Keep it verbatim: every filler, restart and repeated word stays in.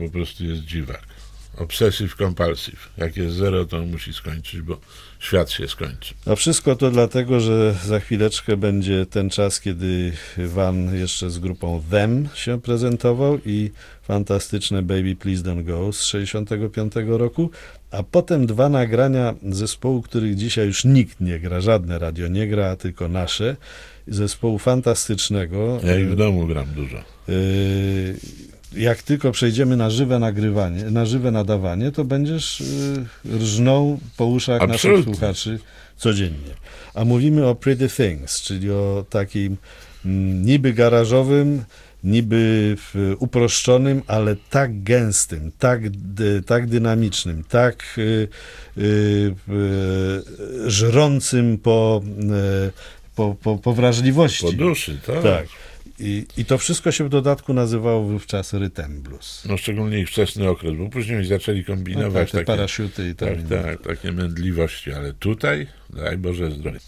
Po prostu jest dziwak. Obsessive compulsive. Jak jest zero, to on musi skończyć, bo świat się skończy. A wszystko to dlatego, że za chwileczkę będzie ten czas, kiedy Van jeszcze z grupą Them się prezentował i fantastyczne Baby Please Don't Go z sześćdziesiątego piątego roku, a potem dwa nagrania zespołu, których dzisiaj już nikt nie gra, żadne radio nie gra, a tylko nasze, zespołu fantastycznego. Ja ich w domu gram dużo. Yy, jak tylko przejdziemy na żywe nagrywanie, na żywe nadawanie, to będziesz yy, rżnął po uszach Absolutnie. naszych słuchaczy codziennie. A mówimy o Pretty Things, czyli o takim mm, niby garażowym, niby w, uproszczonym, ale tak gęstym, tak, dy, tak dynamicznym, tak y, y, y, żrącym po, y, po, po, po wrażliwości. Po duszy, tak. Tak. I, I to wszystko się w dodatku nazywało wówczas rytm blues. No szczególnie ich wczesny okres, bo później zaczęli No kombinować tak, te takie, parasiuty i tam tak, inne. tak, takie mędliwości, ale tutaj, daj Boże zdrowie.